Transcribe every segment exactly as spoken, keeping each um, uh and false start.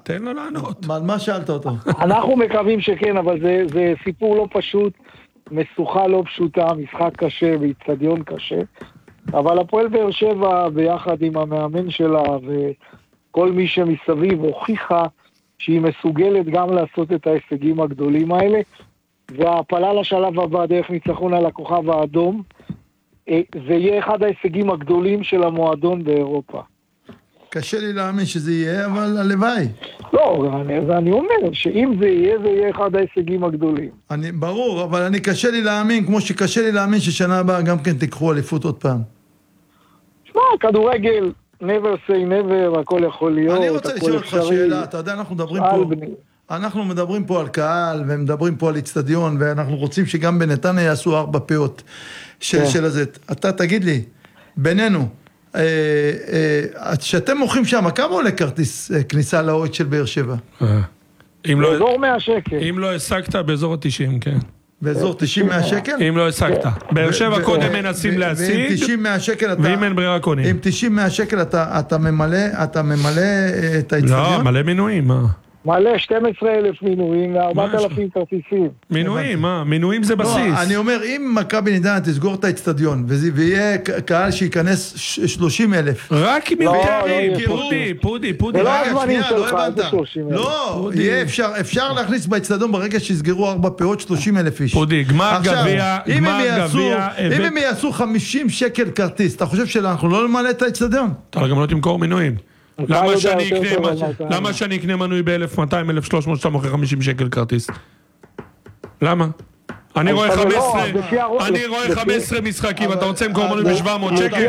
תן לו לענות. מה, מה שאלת אותו? אנחנו מקווים שכן, אבל זה, זה סיפור לא פשוט, משוכה לא פשוטה, משחק קשה ואיצטדיון קשה, אבל הפועל באר שבע ביחד עם המאמן שלה וכל מי שמסביב הוכיחה שהיא מסוגלת גם לעשות את ההישגים הגדולים האלה, וההפלה לשלב הבא דרך ניצחון על הכוכב האדום, זה יהיה אחד ההישגים הגדולים של המועדון באירופה. קשה לי להאמין שזה יהיה, אבל הלוואי. לא, אני, אני אומר שאם זה יהיה, זה יהיה אחד ההישגים הגדולים. אני, ברור, אבל אני קשה לי להאמין, כמו שקשה לי להאמין ששנה הבאה גם כן תיקחו אליפות עוד פעם. שמע, כדורגל, never say never, הכל יכול להיות. אני רוצה לשאול אותך שאלה, אתה יודע, אנחנו מדברים פה, בני. אנחנו מדברים פה על קהל, ומדברים פה על אצטדיון, ואנחנו רוצים שגם בנתניה יעשו ארבע פאות של, כן. של הזה. אתה תגיד לי, בינינו, שאתם מוכרים שם, כמה עולה כרטיס כניסה לאוהד של באר שבע? באזור מאה שקל. אם לא השגת, באזור תשעים, כן. באזור תשעים מאה שקל? אם לא השגת. באר שבע קודם מנסים להשיג, ואם תשעים מאה שקל אתה... ואם אין ברירה קונים. אם תשעים מאה שקל אתה ממלא, אתה ממלא את האצטדיון? לא, מלא מינויים, מה? מלא שנים עשר אלף מינויים ו-ארבעת אלפים כרטיסים. מינויים, מה? מינויים זה בסיס. לא, אני אומר, אם מכבי נתניה תסגור את האצטדיון, ויהיה קהל שייכנס שלושים אלף. רק אם יתארים, פודי, פודי, פודי. זה לא הזמנים שלך, זה שלושים אלף. לא, יהיה אפשר, אפשר להכניס באצטדיון ברגע שיסגרו ארבע פאות שלושים אלף איש. פודי, גמר גביע, גמר גביע. אם הם יעשו חמישים שקל כרטיס, אתה חושב שאנחנו לא נמלא את האצטדיון? אתה גם לא תמכור מינויים. למה שאני אקנה, למה שאני אקנה מנוי ב-אלף מאתיים, אלף שלוש מאות שאתה מוכר חמישים שקל כרטיס? למה? אני רואה חמש עשרה, אני רואה חמש עשרה משחקים, אתה רוצה למכור מנוי ב-שבע מאות שקל?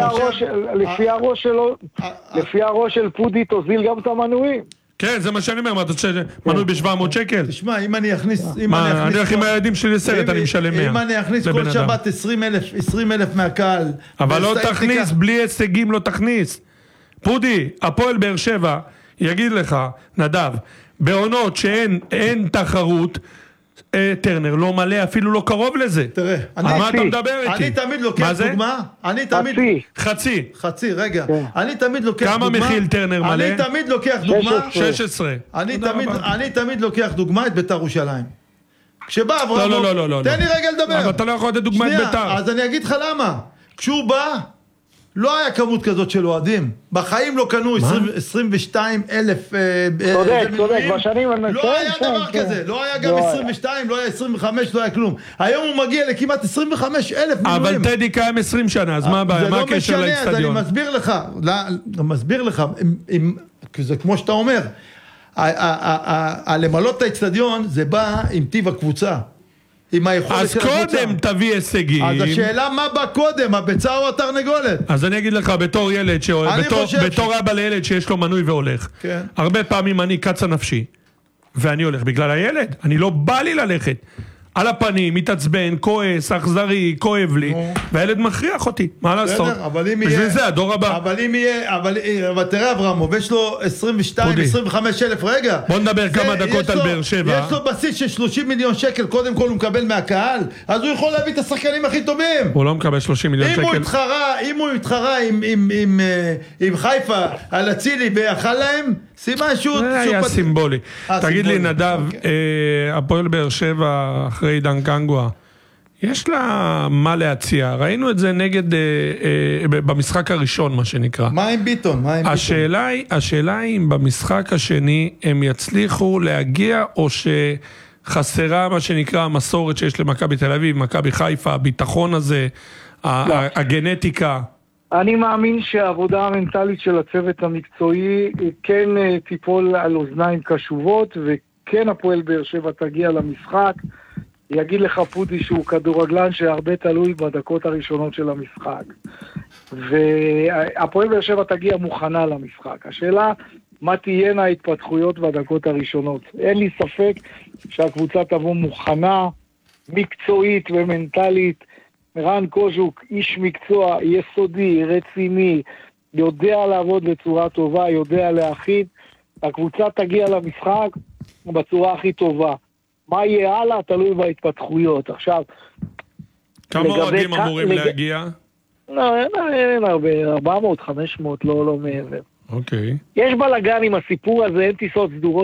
לפי הראש של פודי תוזיל גם את המנויים. כן, זה מה שאני אומר, מה אתה רוצה, מנוי ב-שבע מאות שקל? תשמע, אם אני אכניס... מה, אני הולך עם הילדים שלי לסרט, אני משלם מאה. אם אני אכניס כל שבת עשרים אלף מהקהל... אבל לא תכניס, בלי הישגים לא תכניס. פודי, הפועל באר שבע, יגיד לך, נדב, בעונות שאין אין תחרות, אה, טרנר לא מלא, אפילו לא קרוב לזה. תראה, אני, מה אתה מדבר איתי? אני תמיד לוקח דוגמה, אני תמיד... חצי. חצי. חצי, רגע. אני תמיד לוקח כמה דוגמה... כמה מכיל טרנר מלא? אני תמיד לוקח דוגמה... שש עשרה. אני תמיד, אני תמיד לוקח דוגמה את בית"ר ירושלים. כשבא אברהם... לא, לא, לא, לא. תן לי רגע לדבר. אבל אתה לא יכול לתת דוגמה את בית"ר. אז אני אגיד לך למה. כשהוא בא... לא היה כמות כזאת של אוהדים. בחיים לא קנו עשרים ושתיים אלף צודק, צודק, בשנים... לא היה דבר כזה. לא היה גם עשרים ושתיים, לא היה עשרים וחמש, לא היה כלום. היום הוא מגיע לכמעט עשרים וחמישה אלף מינויים. אבל טדי קיים עשרים שנה, אז מה הבעיה? מה הקשר לאצטדיון? זה לא משנה, אז אני מסביר לך. מסביר לך, זה כמו שאתה אומר, למלות את האצטדיון זה בא עם טיב הקבוצה. אז קודם תביא הישגים. אז השאלה מה בא קודם, הביצה או התרנגולת? אז אני אגיד לך, בתור ילד, בתור אבא לילד שיש לו מנוי והולך, הרבה פעמים אני קצה נפשי, ואני הולך בגלל הילד, אני לא בא לי ללכת. על הפנים, מתעצבן, כועס, אכזרי, כואב לי, והילד מכריח אותי, מה לעשות? בשביל זה, הדור הבא. אבל אם יהיה, אבל תראה אברמוב, יש לו עשרים ושתיים עשרים וחמישה אלף, רגע. בוא נדבר כמה דקות על באר שבע. יש לו בסיס של שלושים מיליון שקל, קודם כל הוא מקבל מהקהל, אז הוא יכול להביא את השחקנים הכי טובים. הוא לא מקבל שלושים מיליון שקל. אם הוא התחרה, אם הוא התחרה עם חיפה על הצילי ואכל להם, סימן שהוא... זה היה סימבולי. תגיד לי נדב, הפועל באר שבע אחרי עידן קנגואה, יש לה מה להציע, ראינו את זה נגד, במשחק הראשון מה שנקרא. מה עם ביטון? מה עם ביטון? השאלה היא, השאלה היא אם במשחק השני הם יצליחו להגיע, או שחסרה מה שנקרא המסורת שיש למכבי תל אביב, מכבי חיפה, הביטחון הזה, הגנטיקה. אני מאמין שהעבודה המנטלית של הצוות המקצועי כן תיפול על אוזניים קשובות, וכן הפועל באר שבע תגיע למשחק. יגיד לך פודי שהוא כדורגלן שהרבה תלוי בדקות הראשונות של המשחק. והפועל באר שבע תגיע מוכנה למשחק. השאלה, מה תהיינה ההתפתחויות בדקות הראשונות? אין לי ספק שהקבוצה תבוא מוכנה, מקצועית ומנטלית. רן קוז'וק, איש מקצוע, יסודי, רציני, יודע לעבוד בצורה טובה, יודע להכין. הקבוצה תגיע למשחק בצורה הכי טובה. מה יהיה הלאה? תלוי בהתפתחויות. עכשיו... כמה אוהדים אמורים לג... להגיע? לא, אין, אין הרבה, ארבע מאות, חמש מאות, לא, לא מעבר. אוקיי. יש בלגן עם הסיפור הזה, אין טיסות סדורות